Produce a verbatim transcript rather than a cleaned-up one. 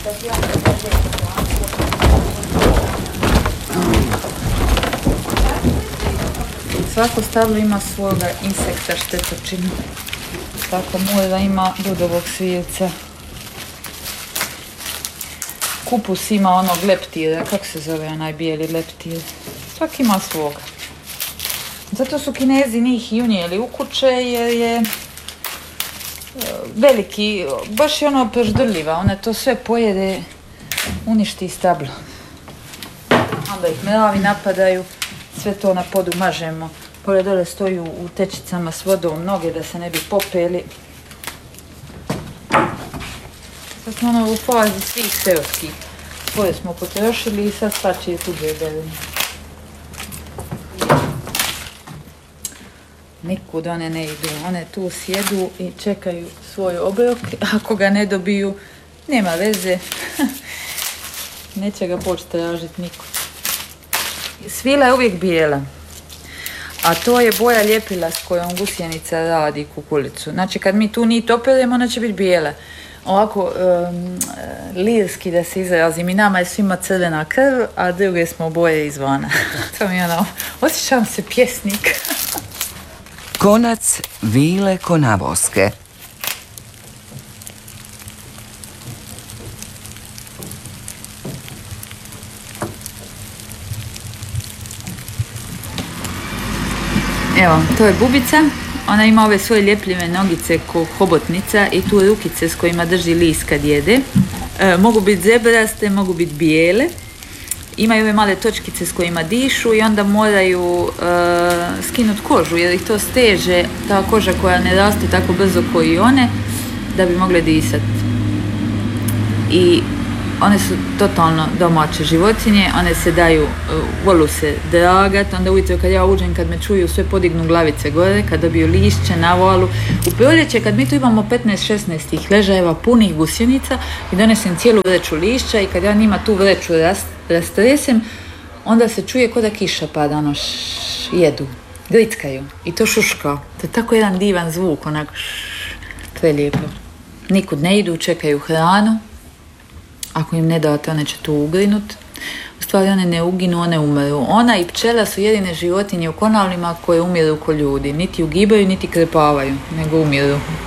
Svako stablo ima svoga insekta štetočinu. Tako mora ima dudovog svijeca. Kupus ima onog leptira, kako se zove onaj bijeli leptir. Svaki ima svoga. Zato su Kinezi njih i unijeli u kuće jer je veliki, baš je ono preždrljiva, ona to sve pojede, uništi stablo. Onda ih mravi napadaju, sve to na podu mažemo. Pored dole stoju u tečicama s vodom noge da se ne bi popeli. Sad smo ono u fazi svih seoskih. Svoje smo potrošili i sad svačije tuđe beline. Nikud one ne idu, one tu sjedu i čekaju svoj obrok. Ako ga ne dobiju, nema veze. Neće ga poći tražiti niko. Svila je uvijek bijela. A to je boja ljepila s kojom gusjenica radi kukulicu. Znači kad mi tu nit operemo, ona će biti bijela. Ovako, um, lirski da se izrazim, i nama je svima crvena krv, a druge smo boje izvana. To mi je ono, osjećam se pjesnik. Konac vile Konavoske. Evo, to je bubica. Ona ima ove svoje ljepljive nogice ko hobotnica i tu rukice s kojima drži list kad jede. E, mogu biti zebraste, mogu biti bijele. Imaju ove male točkice s kojima dišu i onda moraju e, skinuti kožu jer ih to steže, ta koža koja ne raste tako brzo kao i one, da bi mogle disati. I one su totalno domaće životinje, one se daju, volu se dragat, onda ujutro kad ja uđem, kad me čuju, sve podignu glavice gore, kad dobiju lišće, navalu. U proljeće, kad mi tu imamo petnaest šesnaest tih ležajeva punih gusjenica i donesem cijelu vreću lišća i kad ja njima tu vreću rast, rastresem, onda se čuje ko da kiša pada, ono šš, jedu, grickaju i to šuška. To je tako jedan divan zvuk, onako šš, to je lijepo. Nikud ne idu, čekaju hranu. Ako im ne date, one će tu ugrinut. U stvari one ne uginu, one umiru. Ona i pčela su jedine životinje u Konavlima koje umiru ko ljudi. Niti ugibaju, niti krepavaju, nego umiru.